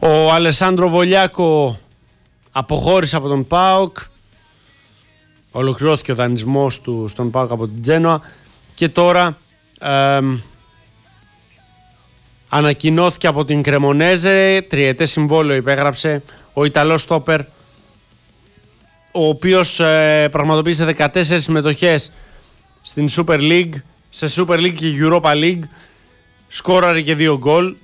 Ο Αλεσάνδρο Βολιάκο αποχώρησε από τον ΠΑΟΚ. Ολοκληρώθηκε ο δανεισμός του στον ΠΑΟΚ από την Τζένοα και τώρα ανακοινώθηκε από την Κρεμονέζε, τριετές συμβόλαιο υπέγραψε ο Ιταλός στόπερ, ο οποίος πραγματοποίησε 14 συμμετοχές στην Super League, σε Super League και Europa League, σκόραρε και 2 γκολ.